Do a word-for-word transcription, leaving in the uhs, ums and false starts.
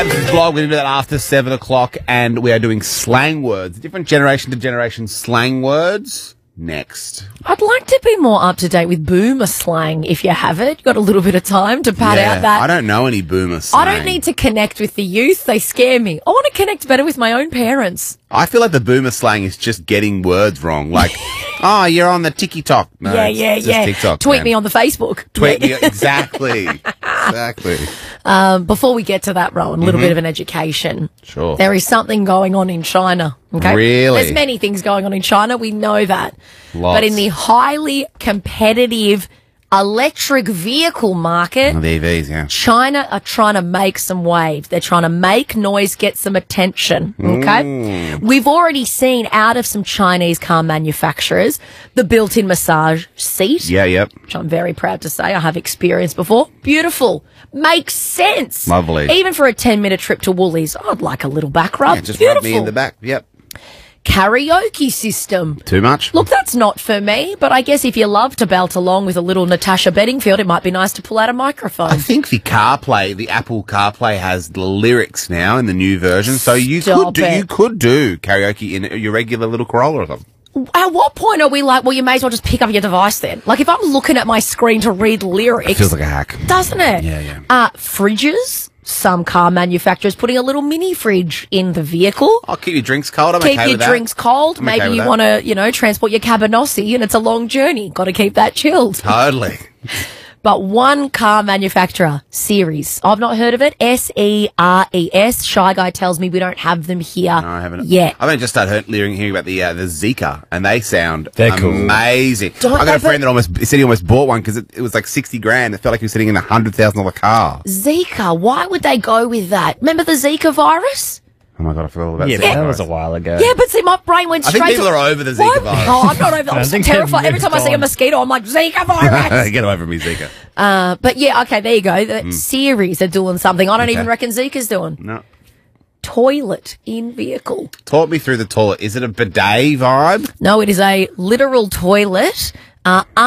This is Blog. We're going to do that after seven o'clock, and we are doing slang words. Different generation to generation slang words. Next. I'd like to be more up to date with boomer slang if you have it. You've got a little bit of time to pad Yeah, out that. I don't know any boomer slang. I don't need to connect with the youth. They scare me. I want to connect better with my own parents. I feel like the boomer slang is just getting words wrong. Like, oh, you're on the TikTok. No, yeah, it's yeah, just yeah. TikTok, Tweet man. me on the Facebook. Tweet Yeah. me. Exactly. Exactly. Um, before we get to that, Rowan, a little Mm-hmm. bit of an education. Sure. There is something going on in China. Okay? Really? There's many things going on in China. We know that. Lots. But in the highly competitive electric vehicle market, Oh, the E Vs, yeah. China are trying to make some waves. They're trying to make noise, get some attention. Okay. Mm. We've already seen out of some Chinese car manufacturers the built-in massage seat. Yeah, yep. Which I'm very proud to say I have experienced before. Beautiful. Makes sense. Lovely. Even for a ten minute trip to Woolies, I'd like a little back rub. Yeah, just Beautiful. rub me in the back. Yep. Karaoke system. Too much? Look, that's not for me, but I guess if you love to belt along with a little Natasha Bedingfield, it might be nice to pull out a microphone. I think the CarPlay, the Apple CarPlay has the lyrics now in the new version, so you Stop could do, it. you could do karaoke in your regular little Corolla or something. At what point are we like, well, you may as well just pick up your device then? Like, if I'm looking at my screen to read lyrics, Feels like a hack. doesn't it? Yeah, yeah. Uh, fridges. Some car manufacturers putting a little mini fridge in the vehicle. I'll keep your drinks cold. I'm Keep okay your with that. drinks cold. I'm Maybe okay with you that. want to, you know, transport your cabanossi and it's a long journey. Got to keep that chilled. Totally. But one car manufacturer, Series, I've not heard of it. S E R E S. Shy Guy tells me we don't have them here No, I haven't. yet. I've only just started hearing, hearing about the uh, the Zika, and they sound They're cool. amazing. Don't I got they, a friend but- that almost said he almost bought one because it, it was like sixty grand. It felt like he was sitting in a hundred thousand dollar car. Zika, why would they go with that? Remember the Zika virus? Oh my god, I forgot all about Yeah, Zika. but that virus. was a while ago. Yeah, but see, my brain went I straight think people to... are over the Zika What? virus. Oh, I'm not over I'm I so think terrified. they've Every time I moved see a on. mosquito, I'm like, Zika virus. Get away from me, Zika. uh, but yeah, okay, there you go. The Mm. Series are doing something I don't Okay. even reckon Zika's doing. No. Toilet in vehicle. Talk me through the toilet. Is it a bidet vibe? No, it is a literal toilet. Uh,